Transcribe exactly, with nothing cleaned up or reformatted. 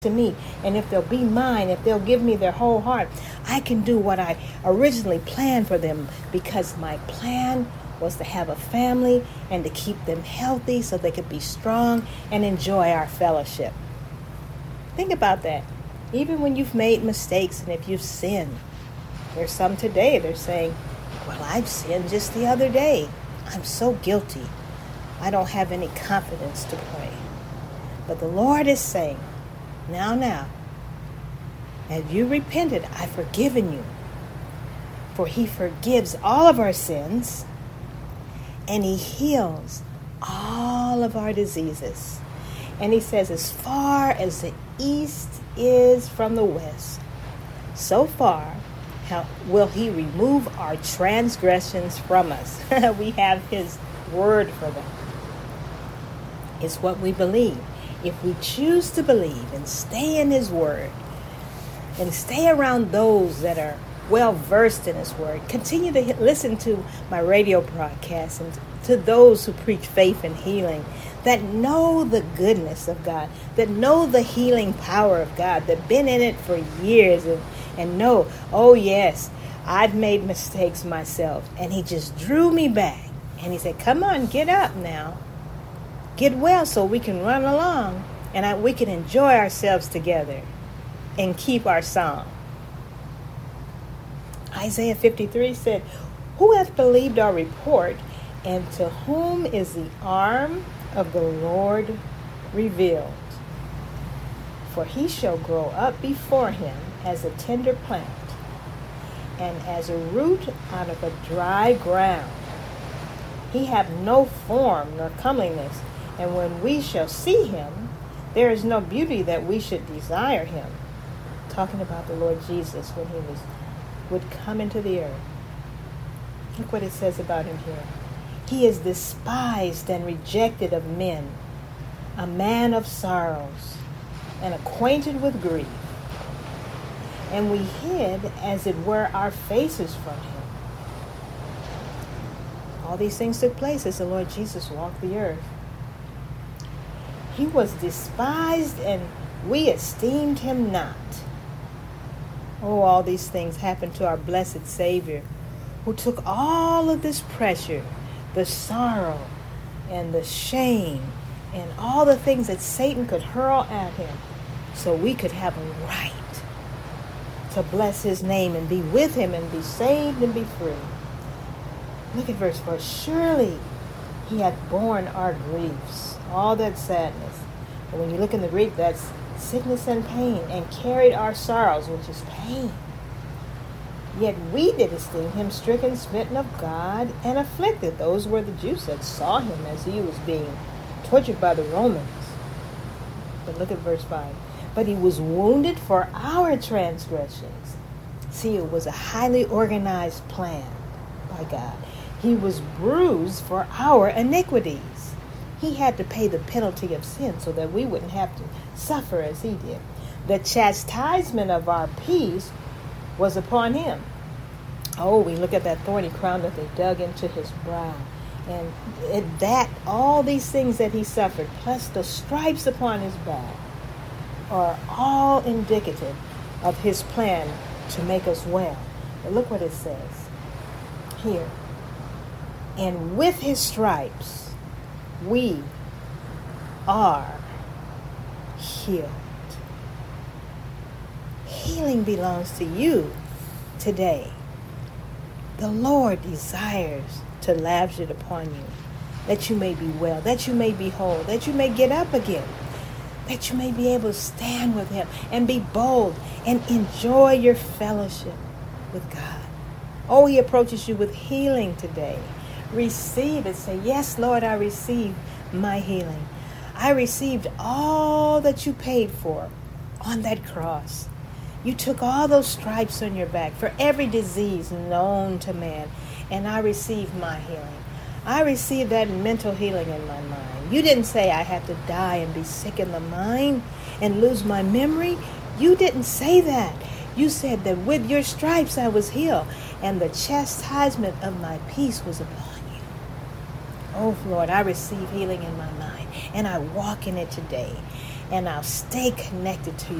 to me, and if they'll be mine, if they'll give me their whole heart, I can do what I originally planned for them, because my plan was to have a family and to keep them healthy so they could be strong and enjoy our fellowship. Think about that. Even when you've made mistakes and if you've sinned, there's some today, they're saying, well, I've sinned just the other day. I'm so guilty. I don't have any confidence to pray. But the Lord is saying, now, now, have you repented? I've forgiven you. For he forgives all of our sins, and he heals all of our diseases. And he says, as far as the east is from the west, so far how will he remove our transgressions from us. We have his word for them. It's what we believe. If we choose to believe and stay in his word and stay around those that are well versed in his word, continue to listen to my radio broadcasts and to those who preach faith and healing, that know the goodness of God, that know the healing power of God, that been in it for years and, and know, oh yes, I've made mistakes myself. And he just drew me back. And he said, come on, get up now. Get well so we can run along and I, we can enjoy ourselves together and keep our song. Isaiah fifty-three said, who hath believed our report, and to whom is the arm of the Lord revealed? For he shall grow up before him as a tender plant, and as a root out of a dry ground. He have no form nor comeliness, and when we shall see him, there is no beauty that we should desire him. Talking about the Lord Jesus when he was would come into the earth. Look what it says about him here. He is despised and rejected of men, a man of sorrows, and acquainted with grief. And we hid, as it were, our faces from him. All these things took place as the Lord Jesus walked the earth. He was despised, and we esteemed him not. Oh, all these things happened to our blessed Savior, who took all of this pressure, the sorrow and the shame and all the things that Satan could hurl at him, so we could have a right to bless his name and be with him and be saved and be free. Look at verse four. Surely he hath borne our griefs, all that sadness. But when you look in the Greek, that's sickness and pain, and carried our sorrows, which is pain. Yet we did esteem him stricken, smitten of God, and afflicted. Those were the Jews that saw him as he was being tortured by the Romans. But look at verse five. But he was wounded for our transgressions. See, it was a highly organized plan by God. He was bruised for our iniquities. He had to pay the penalty of sin so that we wouldn't have to suffer as he did. The chastisement of our peace was upon him. Oh, we look at that thorny crown that they dug into his brow. And it, that, all these things that he suffered, plus the stripes upon his back, are all indicative of his plan to make us well. But look what it says here. And with his stripes, we are healed. Healing belongs to you today. The Lord desires to lavish it upon you, that you may be well, that you may be whole, that you may get up again, that you may be able to stand with him and be bold and enjoy your fellowship with God. Oh, he approaches you with healing today. Receive it. Say, yes, Lord, I receive my healing. I received all that you paid for on that cross. You took all those stripes on your back for every disease known to man, and I received my healing. I received that mental healing in my mind. You didn't say I had to die and be sick in the mind and lose my memory. You didn't say that. You said that with your stripes I was healed, and the chastisement of my peace was upon you. Oh, Lord, I receive healing in my mind, and I walk in it today. and I'll stay connected to